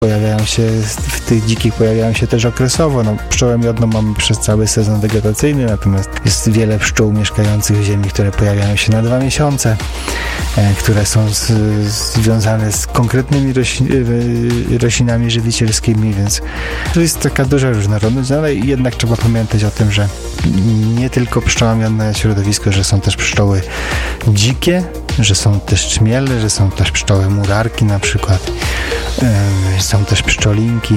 W tych dzikich pojawiają się też okresowo. Pszczołę miodną mamy przez cały sezon wegetacyjny, natomiast jest wiele pszczół mieszkających w ziemi, które pojawiają się na 2 miesiące, które są związane z konkretnymi roślinami żywicielskimi, więc to jest taka duża różnorodność, ale jednak trzeba pamiętać o tym, że nie tylko pszczoła miodna jest środowisko, że są też pszczoły dzikie, że są też czmiele, że są też pszczoły murarki na przykład. Są też pszczolinki,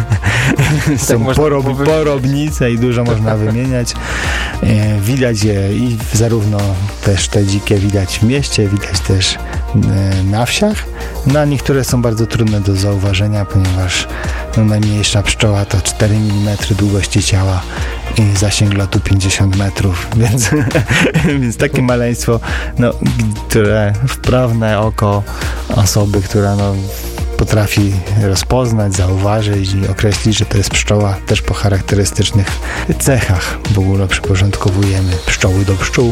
są porobnice i dużo można wymieniać. Widać je i zarówno też te dzikie widać w mieście, widać też na wsiach. No a niektóre są bardzo trudne do zauważenia, ponieważ najmniejsza pszczoła to 4 mm długości ciała i zasięg lotu 50 metrów, więc takie maleństwo, które wprawne oko osoby, która potrafi rozpoznać, zauważyć i określić, że to jest pszczoła też po charakterystycznych cechach. W ogóle przyporządkowujemy pszczoły do pszczół,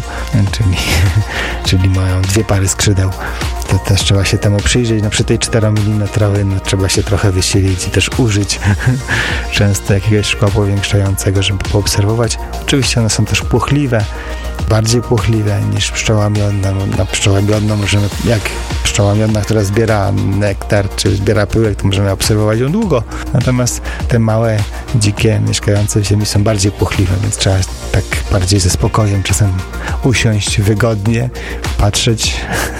czyli mają 2 pary skrzydeł. To też trzeba się temu przyjrzeć. Przy tej 4 mm trzeba się trochę wysilić i też użyć często jakiegoś szkła powiększającego, żeby poobserwować. Oczywiście one są też płochliwe, bardziej płochliwe niż pszczoła miodna. Na pszczołę miodną możemy, jak pszczoła miodna, która zbiera nektar, czy zbiera pyłek, to możemy obserwować ją długo. Natomiast te małe, dzikie, mieszkające w ziemi są bardziej płochliwe, więc trzeba tak bardziej ze spokojem czasem usiąść wygodnie, patrzeć,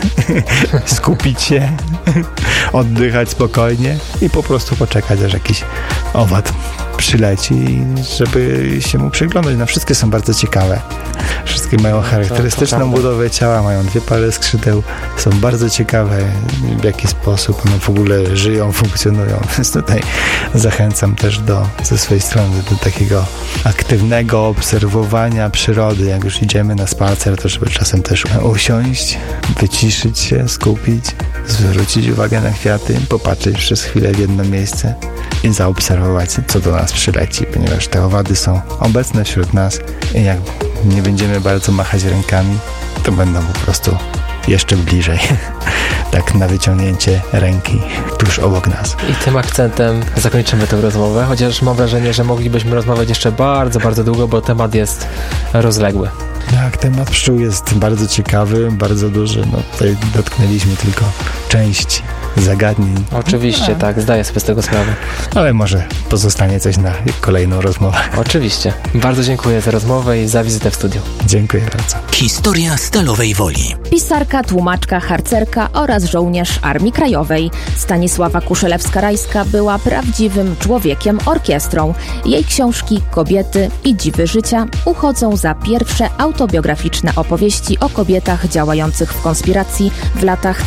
skupić się, oddychać spokojnie i po prostu poczekać, aż jakiś owad przyleci, żeby się mu przyglądać. Wszystkie są bardzo ciekawe. Wszystkie mają charakterystyczną budowę ciała, mają 2 pary skrzydeł, są bardzo ciekawe, w jaki sposób one w ogóle żyją, funkcjonują. Więc tutaj zachęcam też ze swojej strony do takiego aktywnego obserwowania przyrody. Jak już idziemy na spacer, to żeby czasem też usiąść, wyciszyć się, skupić, zwrócić uwagę na kwiaty, popatrzeć przez chwilę w jedno miejsce i zaobserwować, co do nas przyleci, ponieważ te owady są obecne wśród nas i jak nie będziemy bardzo machać rękami, to będą po prostu jeszcze bliżej. Tak na wyciągnięcie ręki tuż obok nas. I tym akcentem zakończymy tę rozmowę, chociaż mam wrażenie, że moglibyśmy rozmawiać jeszcze bardzo, bardzo długo, bo temat jest rozległy. Tak, temat pszczół jest bardzo ciekawy, bardzo duży. Tutaj dotknęliśmy tylko część zagadnień. Oczywiście, tak, zdaję sobie z tego sprawę. Ale może pozostanie coś na kolejną rozmowę. Oczywiście. Bardzo dziękuję za rozmowę i za wizytę w studiu. Dziękuję bardzo. Historia Stalowej Woli. Pisarka, tłumaczka, harcerka oraz żołnierz Armii Krajowej. Stanisława Kuszelewska-Rajska była prawdziwym człowiekiem orkiestrą. Jej książki Kobiety i Dziwy życia uchodzą za pierwsze autobiograficzne opowieści o kobietach działających w konspiracji w latach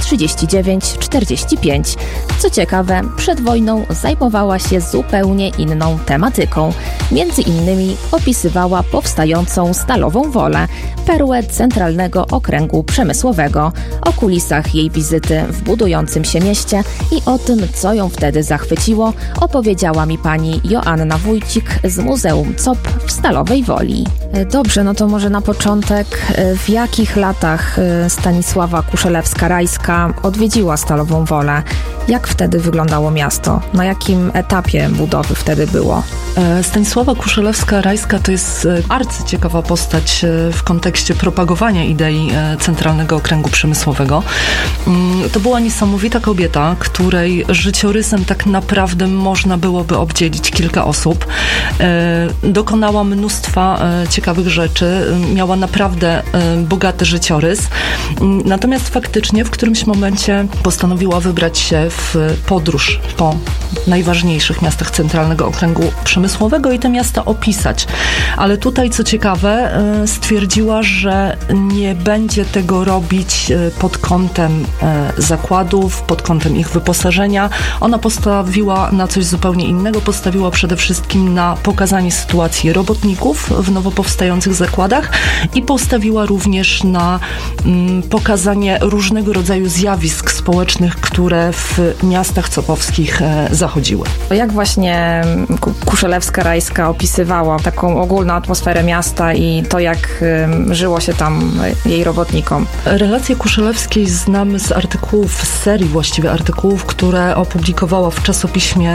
39-45. Co ciekawe, przed wojną zajmowała się zupełnie inną tematyką. Między innymi opisywała powstającą Stalową Wolę, perłę Centralnego Okręgu Przemysłowego, o kulisach jej wizyty w budującym się mieście i o tym, co ją wtedy zachwyciło, opowiedziała mi pani Joanna Wójcik z Muzeum COP w Stalowej Woli. Dobrze, to może na początek, w jakich latach Stanisława Kuszelewska-Rajska odwiedziła Stalową Wolę? Jak wtedy wyglądało miasto? Na jakim etapie budowy wtedy było? Stanisława Kuszelewska-Rajska to jest arcyciekawa postać w kontekście propagowania idei Centralnego Okręgu Przemysłowego. To była niesamowita kobieta, której życiorysem tak naprawdę można byłoby obdzielić kilka osób. Dokonała mnóstwa ciekawych rzeczy, miała naprawdę bogaty życiorys. Natomiast faktycznie w którymś momencie postanowiła wybrać się w podróż po najważniejszych miastach Centralnego Okręgu Przemysłowego i te miasta opisać. Ale tutaj, co ciekawe, stwierdziła, że nie będzie tego robić pod kątem zakładów, pod kątem ich wyposażenia. Ona postawiła na coś zupełnie innego. Postawiła przede wszystkim na pokazanie sytuacji robotników w nowo powstających zakładach i postawiła również na pokazanie różnego rodzaju zjawisk społecznych, które w miastach copowskich zachodziły. Jak właśnie Kuszelewska-Rajska opisywała taką ogólną atmosferę miasta i to, jak żyło się tam jej robotnikom? Relacje Kuszelewskiej znamy z artykułów, z serii właściwie artykułów, które opublikowała w czasopiśmie